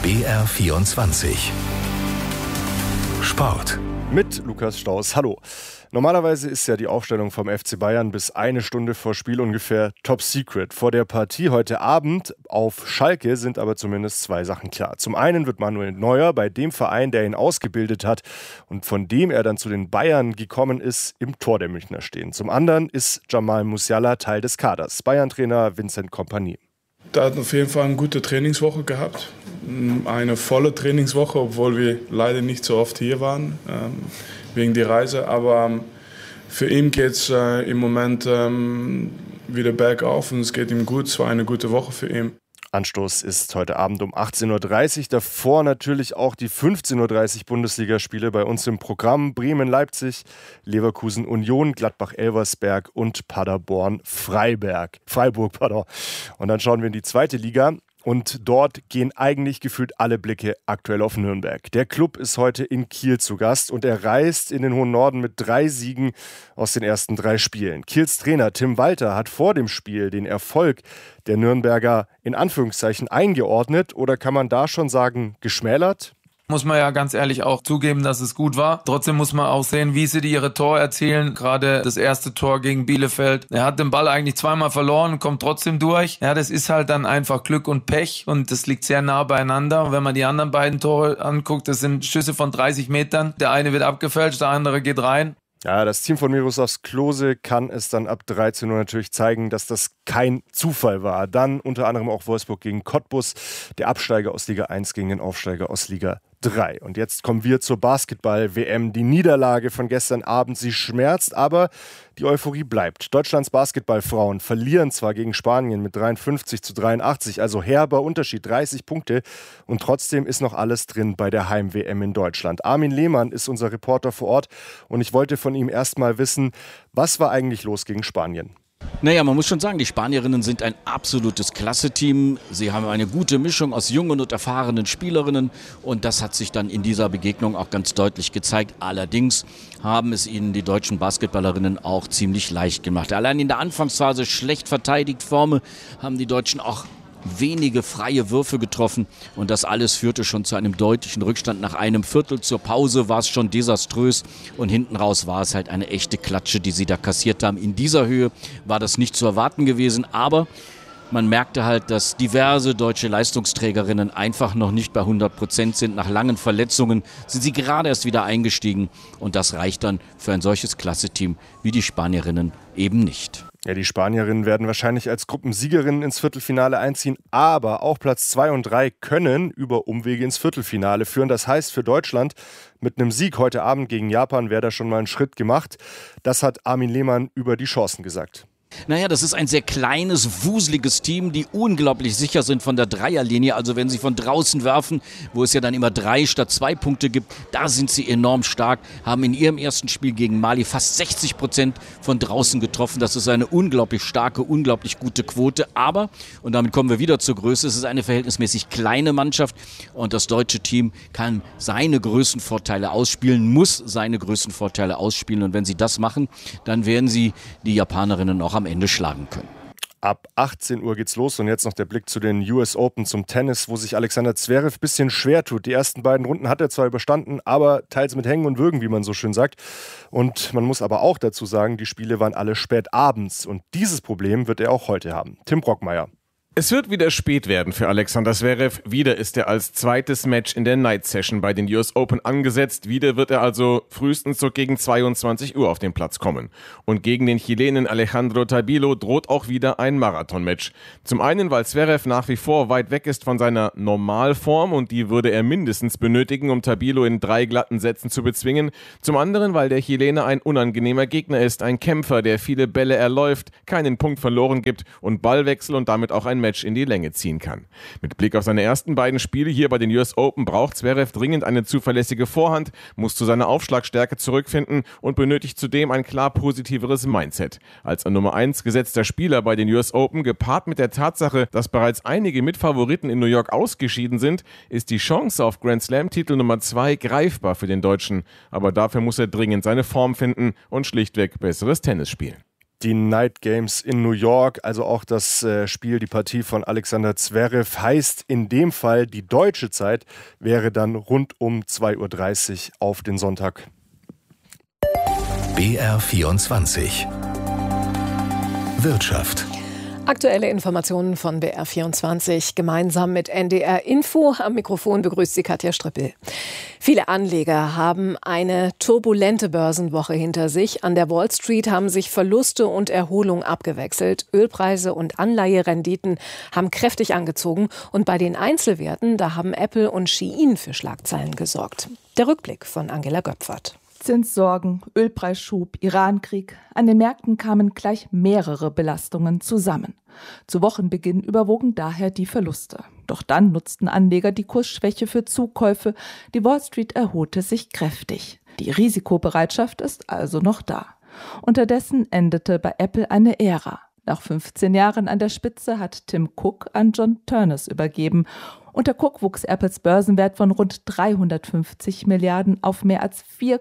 BR24 Sport. Mit Lukas Staus. Hallo. Normalerweise ist ja die Aufstellung vom FC Bayern bis eine Stunde vor Spiel ungefähr top secret. Vor der Partie heute Abend auf Schalke sind aber zumindest zwei Sachen klar. Zum einen wird Manuel Neuer bei dem Verein, der ihn ausgebildet hat und von dem er dann zu den Bayern gekommen ist, im Tor der Münchner stehen. Zum anderen ist Jamal Musiala Teil des Kaders. Bayern-Trainer Vincent Kompany. Der hat auf jeden Fall eine gute Trainingswoche gehabt. Eine volle Trainingswoche, obwohl wir leider nicht so oft hier waren, wegen der Reise. Aber für ihn geht es im Moment wieder bergauf und es geht ihm gut. Es war eine gute Woche für ihn. Anstoß ist heute Abend um 18.30 Uhr. Davor natürlich auch die 15.30 Uhr Bundesligaspiele bei uns im Programm. Bremen-Leipzig, Leverkusen-Union, Gladbach-Elversberg und Paderborn-Freiburg. Und dann schauen wir in die zweite Liga. Und dort gehen eigentlich gefühlt alle Blicke aktuell auf Nürnberg. Der Club ist heute in Kiel zu Gast und er reist in den hohen Norden mit 3 Siegen aus den ersten 3 Spielen. Kiels Trainer Tim Walter hat vor dem Spiel den Erfolg der Nürnberger in Anführungszeichen eingeordnet oder kann man da schon sagen, geschmälert? Muss man ja ganz ehrlich auch zugeben, dass es gut war. Trotzdem muss man auch sehen, wie sie ihre Tor erzielen. Gerade das erste Tor gegen Bielefeld. Er hat den Ball eigentlich zweimal verloren, kommt trotzdem durch. Ja, das ist halt dann einfach Glück und Pech und das liegt sehr nah beieinander. Wenn man die anderen beiden Tore anguckt, das sind Schüsse von 30 Metern. Der eine wird abgefälscht, der andere geht rein. Ja, das Team von Miroslav Klose kann es dann ab 13 Uhr natürlich zeigen, dass das kein Zufall war. Dann unter anderem auch Wolfsburg gegen Cottbus, der Absteiger aus Liga 1 gegen den Aufsteiger aus Liga 3. Und jetzt kommen wir zur Basketball-WM. Die Niederlage von gestern Abend, sie schmerzt, aber die Euphorie bleibt. Deutschlands Basketballfrauen verlieren zwar gegen Spanien mit 53-83, also herber Unterschied, 30 Punkte. Und trotzdem ist noch alles drin bei der Heim-WM in Deutschland. Armin Lehmann ist unser Reporter vor Ort und ich wollte von ihm erst mal wissen, was war eigentlich los gegen Spanien? Naja, man muss schon sagen, die Spanierinnen sind ein absolutes Klasse-Team. Sie haben eine gute Mischung aus jungen und erfahrenen Spielerinnen und das hat sich dann in dieser Begegnung auch ganz deutlich gezeigt. Allerdings haben es ihnen die deutschen Basketballerinnen auch ziemlich leicht gemacht. Allein in der Anfangsphase schlecht verteidigt Forme haben die Deutschen auch wenige freie Würfe getroffen und das alles führte schon zu einem deutlichen Rückstand nach einem Viertel. Zur Pause war es schon desaströs und hinten raus war es halt eine echte Klatsche, die sie da kassiert haben. In dieser Höhe war das nicht zu erwarten gewesen, aber man merkte halt, dass diverse deutsche Leistungsträgerinnen einfach noch nicht bei 100% sind. Nach langen Verletzungen sind sie gerade erst wieder eingestiegen und das reicht dann für ein solches Klasse-Team wie die Spanierinnen eben nicht. Ja, die Spanierinnen werden wahrscheinlich als Gruppensiegerinnen ins Viertelfinale einziehen, aber auch Platz 2 und 3 können über Umwege ins Viertelfinale führen. Das heißt für Deutschland, mit einem Sieg heute Abend gegen Japan wäre da schon mal ein Schritt gemacht. Das hat Armin Lehmann über die Chancen gesagt. Naja, das ist ein sehr kleines, wuseliges Team, die unglaublich sicher sind von der Dreierlinie. Also wenn sie von draußen werfen, wo es ja dann immer 3 statt 2 Punkte gibt, da sind sie enorm stark, haben in ihrem ersten Spiel gegen Mali fast 60% von draußen getroffen. Das ist eine unglaublich starke, unglaublich gute Quote. Aber, und damit kommen wir wieder zur Größe, es ist eine verhältnismäßig kleine Mannschaft und das deutsche Team kann seine Größenvorteile ausspielen, muss seine Größenvorteile ausspielen. Und wenn sie das machen, dann werden sie die Japanerinnen auch am Ende schlagen können. Ab 18 Uhr geht's los und jetzt noch der Blick zu den US Open zum Tennis, wo sich Alexander Zverev ein bisschen schwer tut. Die ersten beiden Runden hat er zwar überstanden, aber teils mit Hängen und Würgen, wie man so schön sagt. Und man muss aber auch dazu sagen, die Spiele waren alle spät abends und dieses Problem wird er auch heute haben. Tim Brockmeier. Es wird wieder spät werden für Alexander Zverev. Wieder ist er als zweites Match in der Night Session bei den US Open angesetzt. Wieder wird er also frühestens so gegen 22 Uhr auf den Platz kommen. Und gegen den Chilenen Alejandro Tabilo droht auch wieder ein Marathonmatch. Zum einen, weil Zverev nach wie vor weit weg ist von seiner Normalform und die würde er mindestens benötigen, um Tabilo in 3 glatten Sätzen zu bezwingen. Zum anderen, weil der Chilene ein unangenehmer Gegner ist, ein Kämpfer, der viele Bälle erläuft, keinen Punkt verloren gibt und Ballwechsel und damit auch ein Match in die Länge ziehen kann. Mit Blick auf seine ersten beiden Spiele hier bei den US Open braucht Zverev dringend eine zuverlässige Vorhand, muss zu seiner Aufschlagstärke zurückfinden und benötigt zudem ein klar positiveres Mindset. Als ein Nummer 1 gesetzter Spieler bei den US Open, gepaart mit der Tatsache, dass bereits einige Mitfavoriten in New York ausgeschieden sind, ist die Chance auf Grand Slam-Titel Nummer 2 greifbar für den Deutschen. Aber dafür muss er dringend seine Form finden und schlichtweg besseres Tennis spielen. die Night Games in New York, also auch das Spiel, die Partie von Alexander Zverev, heißt in dem Fall, die deutsche Zeit wäre dann rund um 2:30 Uhr auf den Sonntag. BR24 Wirtschaft. Aktuelle Informationen von BR24 gemeinsam mit NDR Info. Am Mikrofon begrüßt sie Katja Strippel. Viele Anleger haben eine turbulente Börsenwoche hinter sich. An der Wall Street haben sich Verluste und Erholung abgewechselt. Ölpreise und Anleiherenditen haben kräftig angezogen. Und bei den Einzelwerten, da haben Apple und Shein für Schlagzeilen gesorgt. Der Rückblick von Angela Göpfert. Zinssorgen, Ölpreisschub, Irankrieg. An den Märkten kamen gleich mehrere Belastungen zusammen. Zu Wochenbeginn überwogen daher die Verluste. Doch dann nutzten Anleger die Kursschwäche für Zukäufe. Die Wall Street erholte sich kräftig. Die Risikobereitschaft ist also noch da. Unterdessen endete bei Apple eine Ära. Nach 15 Jahren an der Spitze hat Tim Cook an John Ternus übergeben. Unter Cook wuchs Apples Börsenwert von rund 350 Milliarden auf mehr als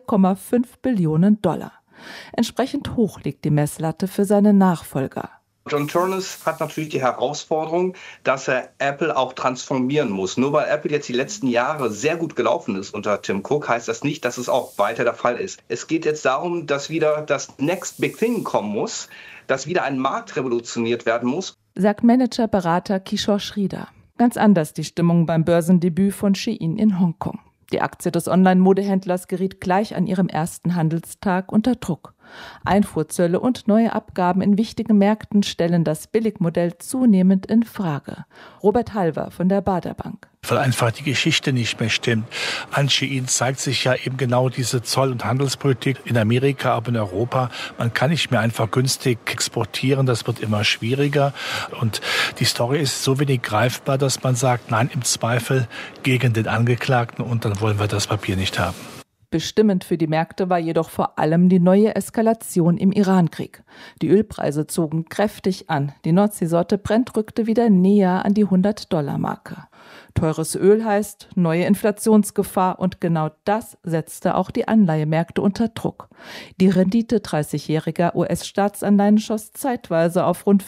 4,5 Billionen $. Entsprechend hoch liegt die Messlatte für seine Nachfolger. John Ternus hat natürlich die Herausforderung, dass er Apple auch transformieren muss. Nur weil Apple jetzt die letzten Jahre sehr gut gelaufen ist unter Tim Cook, heißt das nicht, dass es auch weiter der Fall ist. Es geht jetzt darum, dass wieder das Next Big Thing kommen muss, dass wieder ein Markt revolutioniert werden muss, sagt Managerberater Kishore Sridhar. Ganz anders die Stimmung beim Börsendebüt von Shein in Hongkong. Die Aktie des Online-Modehändlers geriet gleich an ihrem ersten Handelstag unter Druck. Einfuhrzölle und neue Abgaben in wichtigen Märkten stellen das Billigmodell zunehmend in Frage. Robert Halver von der Baader Bank. Weil einfach die Geschichte nicht mehr stimmt. An Shein zeigt sich ja eben genau diese Zoll- und Handelspolitik in Amerika, aber in Europa. Man kann nicht mehr einfach günstig exportieren, das wird immer schwieriger. Und die Story ist so wenig greifbar, dass man sagt, nein, im Zweifel gegen den Angeklagten und dann wollen wir das Papier nicht haben. Bestimmend für die Märkte war jedoch vor allem die neue Eskalation im Irankrieg. Die Ölpreise zogen kräftig an. Die Nordseesorte Brent rückte wieder näher an die $100-Marke. Teures Öl heißt neue Inflationsgefahr und genau das setzte auch die Anleihemärkte unter Druck. Die Rendite 30-jähriger US-Staatsanleihen schoss zeitweise auf rund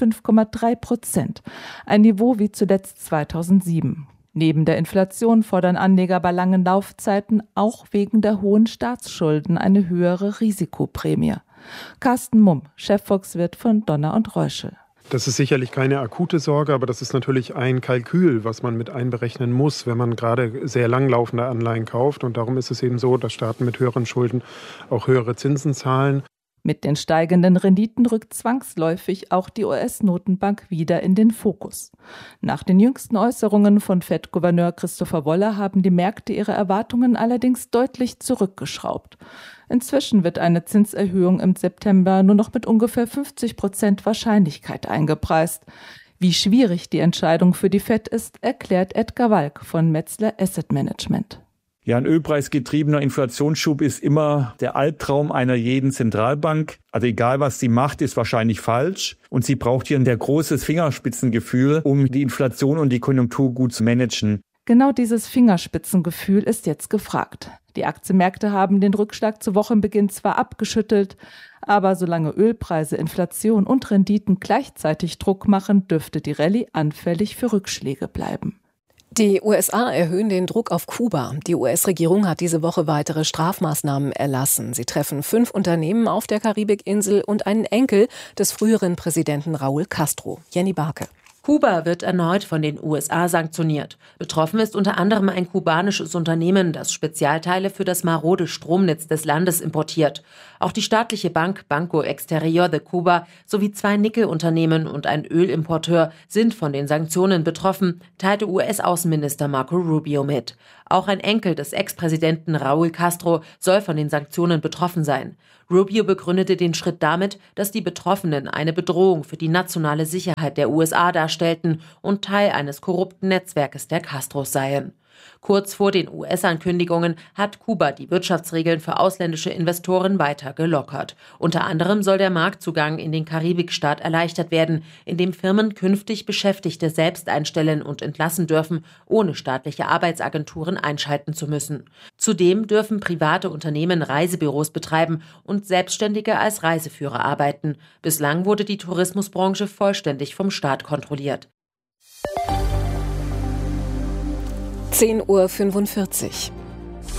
5,3%, ein Niveau wie zuletzt 2007. Neben der Inflation fordern Anleger bei langen Laufzeiten auch wegen der hohen Staatsschulden eine höhere Risikoprämie. Carsten Mumm, Chefvolkswirt von Donner und Reuschel. Das ist sicherlich keine akute Sorge, aber das ist natürlich ein Kalkül, was man mit einberechnen muss, wenn man gerade sehr langlaufende Anleihen kauft. Und darum ist es eben so, dass Staaten mit höheren Schulden auch höhere Zinsen zahlen. Mit den steigenden Renditen rückt zwangsläufig auch die US-Notenbank wieder in den Fokus. Nach den jüngsten Äußerungen von Fed-Gouverneur Christopher Waller haben die Märkte ihre Erwartungen allerdings deutlich zurückgeschraubt. Inzwischen wird eine Zinserhöhung im September nur noch mit ungefähr 50% Wahrscheinlichkeit eingepreist. Wie schwierig die Entscheidung für die Fed ist, erklärt Edgar Walk von Metzler Asset Management. Ja, ein ölpreisgetriebener Inflationsschub ist immer der Albtraum einer jeden Zentralbank. Also egal, was sie macht, ist wahrscheinlich falsch. Und sie braucht hier ein sehr großes Fingerspitzengefühl, um die Inflation und die Konjunktur gut zu managen. Genau dieses Fingerspitzengefühl ist jetzt gefragt. Die Aktienmärkte haben den Rückschlag zu Wochenbeginn zwar abgeschüttelt, aber solange Ölpreise, Inflation und Renditen gleichzeitig Druck machen, dürfte die Rallye anfällig für Rückschläge bleiben. Die USA erhöhen den Druck auf Kuba. Die US-Regierung hat diese Woche weitere Strafmaßnahmen erlassen. Sie treffen 5 Unternehmen auf der Karibikinsel und einen Enkel des früheren Präsidenten Raúl Castro. Jenny Barke. Kuba wird erneut von den USA sanktioniert. Betroffen ist unter anderem ein kubanisches Unternehmen, das Spezialteile für das marode Stromnetz des Landes importiert. Auch die staatliche Bank Banco Exterior de Cuba sowie 2 Nickelunternehmen und ein Ölimporteur sind von den Sanktionen betroffen, teilte US-Außenminister Marco Rubio mit. Auch ein Enkel des Ex-Präsidenten Raúl Castro soll von den Sanktionen betroffen sein. Rubio begründete den Schritt damit, dass die Betroffenen eine Bedrohung für die nationale Sicherheit der USA darstellten und Teil eines korrupten Netzwerkes der Castros seien. Kurz vor den US-Ankündigungen hat Kuba die Wirtschaftsregeln für ausländische Investoren weiter gelockert. Unter anderem soll der Marktzugang in den Karibikstaat erleichtert werden, indem Firmen künftig Beschäftigte selbst einstellen und entlassen dürfen, ohne staatliche Arbeitsagenturen einschalten zu müssen. Zudem dürfen private Unternehmen Reisebüros betreiben und Selbstständige als Reiseführer arbeiten. Bislang wurde die Tourismusbranche vollständig vom Staat kontrolliert. 10:45 Uhr.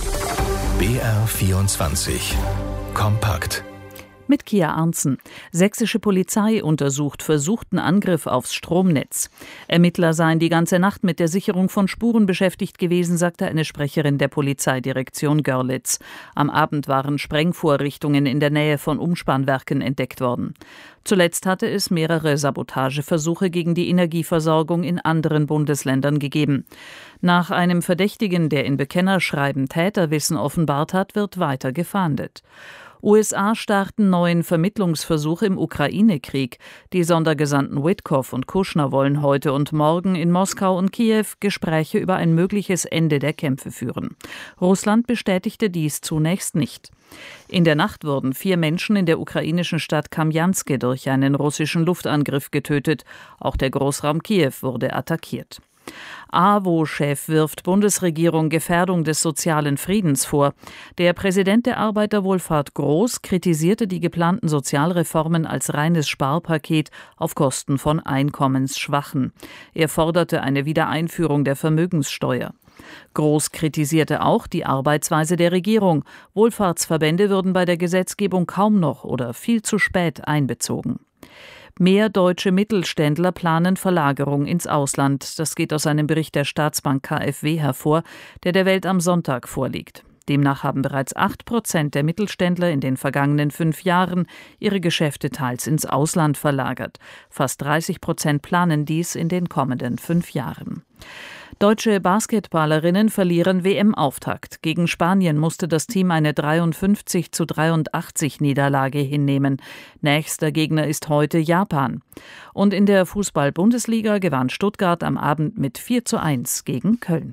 BR24 Kompakt. Mit Kia Arntzen. Sächsische Polizei untersucht versuchten Angriff aufs Stromnetz. Ermittler seien die ganze Nacht mit der Sicherung von Spuren beschäftigt gewesen, sagte eine Sprecherin der Polizeidirektion Görlitz. Am Abend waren Sprengvorrichtungen in der Nähe von Umspannwerken entdeckt worden. Zuletzt hatte es mehrere Sabotageversuche gegen die Energieversorgung in anderen Bundesländern gegeben. Nach einem Verdächtigen, der in Bekennerschreiben Täterwissen offenbart hat, wird weiter gefahndet. USA starten neuen Vermittlungsversuch im Ukraine-Krieg. Die Sondergesandten Witkoff und Kushner wollen heute und morgen in Moskau und Kiew Gespräche über ein mögliches Ende der Kämpfe führen. Russland bestätigte dies zunächst nicht. In der Nacht wurden 4 Menschen in der ukrainischen Stadt Kamjanske durch einen russischen Luftangriff getötet. Auch der Großraum Kiew wurde attackiert. AWO-Chef wirft Bundesregierung Gefährdung des sozialen Friedens vor. Der Präsident der Arbeiterwohlfahrt Groß kritisierte die geplanten Sozialreformen als reines Sparpaket auf Kosten von Einkommensschwachen. Er forderte eine Wiedereinführung der Vermögenssteuer. Groß kritisierte auch die Arbeitsweise der Regierung. Wohlfahrtsverbände würden bei der Gesetzgebung kaum noch oder viel zu spät einbezogen. Mehr deutsche Mittelständler planen Verlagerung ins Ausland. Das geht aus einem Bericht der Staatsbank KfW hervor, der der Welt am Sonntag vorliegt. Demnach haben bereits 8% der Mittelständler in den vergangenen 5 Jahren ihre Geschäfte teils ins Ausland verlagert. Fast 30% planen dies in den kommenden 5 Jahren. Deutsche Basketballerinnen verlieren WM-Auftakt. Gegen Spanien musste das Team eine 53:83 Niederlage hinnehmen. Nächster Gegner ist heute Japan. Und in der Fußball-Bundesliga gewann Stuttgart am Abend mit 4:1 gegen Köln.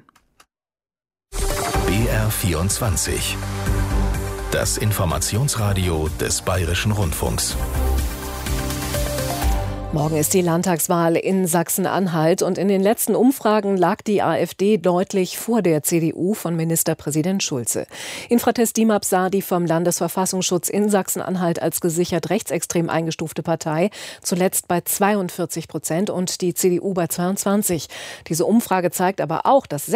BR24. Das Informationsradio des Bayerischen Rundfunks. Morgen ist die Landtagswahl in Sachsen-Anhalt und in den letzten Umfragen lag die AfD deutlich vor der CDU von Ministerpräsident Schulze. Infratest DIMAP sah die vom Landesverfassungsschutz in Sachsen-Anhalt als gesichert rechtsextrem eingestufte Partei zuletzt bei 42% und die CDU bei 22%. Diese Umfrage zeigt aber auch, dass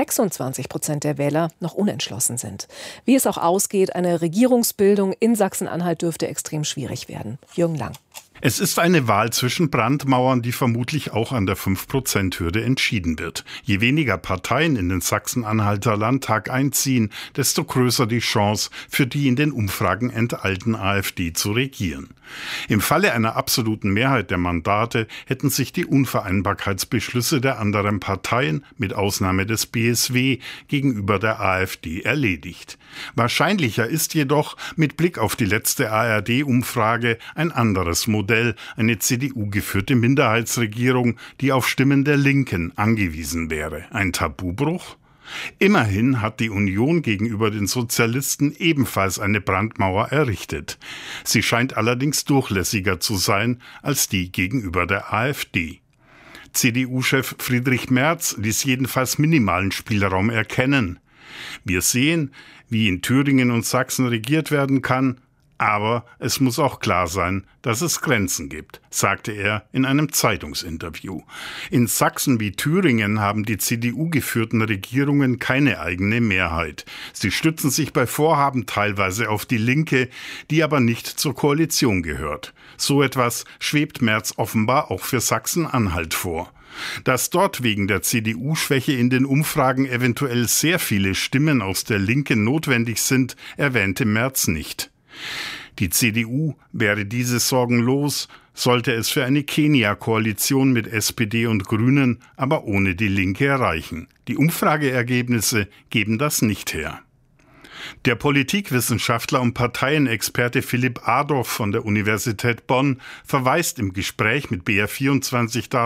26% der Wähler noch unentschlossen sind. Wie es auch ausgeht, eine Regierungsbildung in Sachsen-Anhalt dürfte extrem schwierig werden. Jürgen Lang. Es ist eine Wahl zwischen Brandmauern, die vermutlich auch an der 5%-Hürde entschieden wird. Je weniger Parteien in den Sachsen-Anhalter Landtag einziehen, desto größer die Chance, für die in den Umfragen enteilten AfD zu regieren. Im Falle einer absoluten Mehrheit der Mandate hätten sich die Unvereinbarkeitsbeschlüsse der anderen Parteien, mit Ausnahme des BSW, gegenüber der AfD erledigt. Wahrscheinlicher ist jedoch, mit Blick auf die letzte ARD-Umfrage, ein anderes Modell, eine CDU-geführte Minderheitsregierung, die auf Stimmen der Linken angewiesen wäre. Ein Tabubruch? Immerhin hat die Union gegenüber den Sozialisten ebenfalls eine Brandmauer errichtet. Sie scheint allerdings durchlässiger zu sein als die gegenüber der AfD. CDU-Chef Friedrich Merz ließ jedenfalls minimalen Spielraum erkennen. Wir sehen, wie in Thüringen und Sachsen regiert werden kann, aber es muss auch klar sein, dass es Grenzen gibt, sagte er in einem Zeitungsinterview. In Sachsen wie Thüringen haben die CDU-geführten Regierungen keine eigene Mehrheit. Sie stützen sich bei Vorhaben teilweise auf die Linke, die aber nicht zur Koalition gehört. So etwas schwebt Merz offenbar auch für Sachsen-Anhalt vor. Dass dort wegen der CDU-Schwäche in den Umfragen eventuell sehr viele Stimmen aus der Linken notwendig sind, erwähnte Merz nicht. Die CDU wäre diese Sorgen los, sollte es für eine Kenia-Koalition mit SPD und Grünen, aber ohne die Linke reichen. Die Umfrageergebnisse geben das nicht her. Der Politikwissenschaftler und Parteienexperte Philipp Adorf von der Universität Bonn verweist im Gespräch mit BR24 darauf,